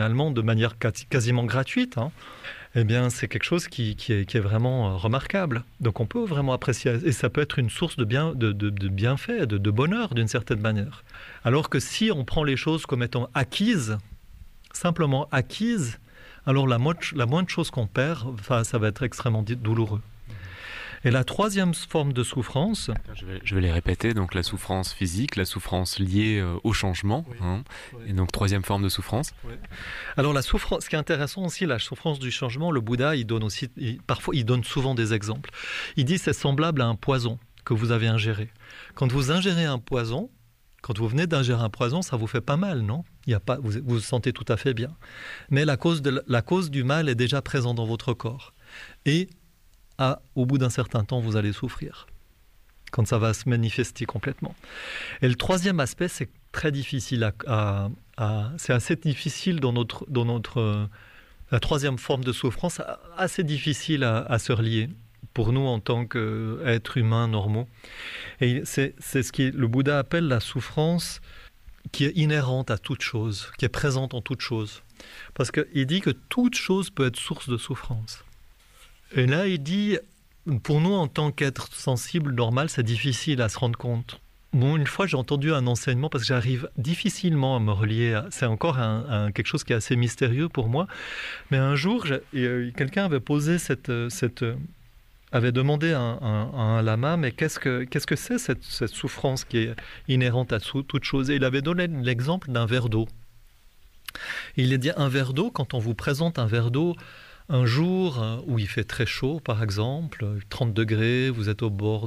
finalement de manière quasiment gratuite, hein, eh bien, c'est quelque chose qui est vraiment remarquable. Donc on peut vraiment apprécier, et ça peut être une source de bienfaits, de bonheur d'une certaine manière. Alors que si on prend les choses comme étant acquises, simplement acquises, alors la moindre chose qu'on perd, ça va être extrêmement douloureux. Et la troisième forme de souffrance... Je vais les répéter, donc la souffrance physique, la souffrance liée au changement, oui, hein, oui. Et donc troisième forme de souffrance. Oui. Alors la souffrance, ce qui est intéressant aussi, la souffrance du changement, le Bouddha, parfois il donne souvent des exemples. Il dit c'est semblable à un poison que vous avez ingéré. Quand vous ingérez un poison, quand vous venez d'ingérer un poison, ça vous fait pas mal, non ? Vous vous sentez tout à fait bien. Mais la cause du mal est déjà présente dans votre corps. Et au bout d'un certain temps, vous allez souffrir, quand ça va se manifester complètement. Et le troisième aspect, c'est très difficile c'est assez difficile dans la troisième forme de souffrance, assez difficile à se relier pour nous en tant qu'êtres humains normaux. Et c'est ce que le Bouddha appelle la souffrance qui est inhérente à toute chose, qui est présente en toute chose. Parce qu'il dit que toute chose peut être source de souffrance. Et là, il dit, pour nous, en tant qu'être sensible, normal, c'est difficile à se rendre compte. Bon, une fois, j'ai entendu un enseignement, parce que j'arrive difficilement à me relier. C'est encore quelque chose qui est assez mystérieux pour moi. Mais un jour, quelqu'un avait posé avait demandé à un lama, mais qu'est-ce que c'est cette souffrance qui est inhérente à toute chose ? Et il avait donné l'exemple d'un verre d'eau. Il a dit, un verre d'eau, quand on vous présente un verre d'eau, un jour où il fait très chaud, par exemple, 30 degrés, vous êtes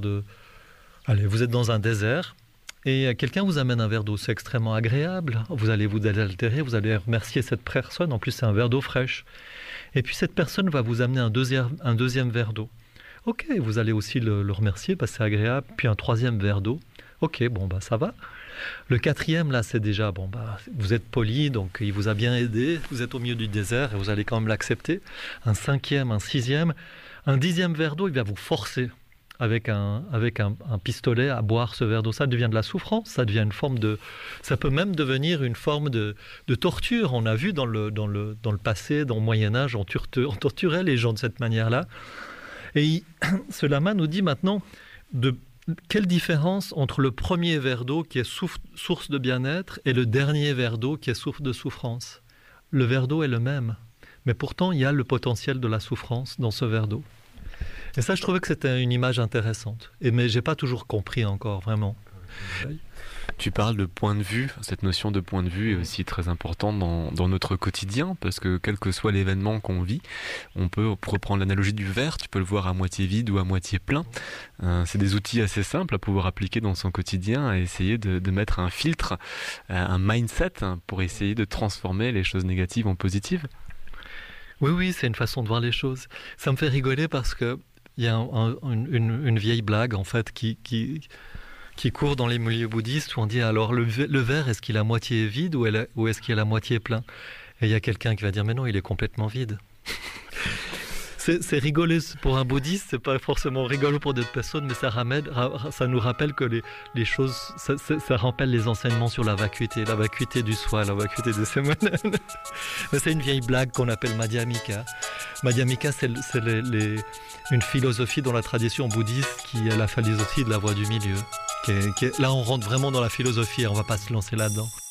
vous êtes dans un désert, et quelqu'un vous amène un verre d'eau, c'est extrêmement agréable, vous allez vous désaltérer, vous allez remercier cette personne, en plus c'est un verre d'eau fraîche. Et puis cette personne va vous amener un deuxième verre d'eau. Ok, vous allez aussi le remercier parce que c'est agréable, puis un troisième verre d'eau. Ok, ça va. Le quatrième, là, c'est déjà, vous êtes poli, donc il vous a bien aidé, vous êtes au milieu du désert et vous allez quand même l'accepter. Un cinquième, un sixième, un dixième verre d'eau, il va vous forcer avec un pistolet à boire ce verre d'eau. Ça devient de la souffrance, ça devient une forme ça peut même devenir une forme de torture. On a vu dans le passé, dans le Moyen-Âge, on torturait les gens de cette manière-là. Et ce lama nous dit maintenant quelle différence entre le premier verre d'eau qui est source de bien-être et le dernier verre d'eau qui est source de souffrance. Le verre d'eau est le même, mais pourtant il y a le potentiel de la souffrance dans ce verre d'eau. Et ça, je trouvais que c'était une image intéressante. Mais je n'ai pas toujours compris encore, vraiment. Tu parles de point de vue, cette notion de point de vue est aussi très importante dans notre quotidien, parce que quel que soit l'événement qu'on vit, on peut, pour reprendre l'analogie du verre, tu peux le voir à moitié vide ou à moitié plein. C'est des outils assez simples à pouvoir appliquer dans son quotidien, à essayer de mettre un filtre, un mindset, pour essayer de transformer les choses négatives en positives. Oui, c'est une façon de voir les choses. Ça me fait rigoler parce que il y a une vieille blague, en fait, qui court dans les milieux bouddhistes où on dit alors le verre, est-ce qu'il est à moitié vide ou est-ce qu'il est à moitié plein ? Et il y a quelqu'un qui va dire mais non, il est complètement vide. C'est rigolo pour un bouddhiste, c'est pas forcément rigolo pour d'autres personnes, mais ça nous rappelle que les choses, ça rappelle les enseignements sur la vacuité du soi, la vacuité de ses monanes. Mais c'est une vieille blague qu'on appelle Madhyamika. Madhyamika, c'est une philosophie dans la tradition bouddhiste qui est la philosophie de la voie du milieu. Là, on rentre vraiment dans la philosophie et on va pas se lancer là-dedans.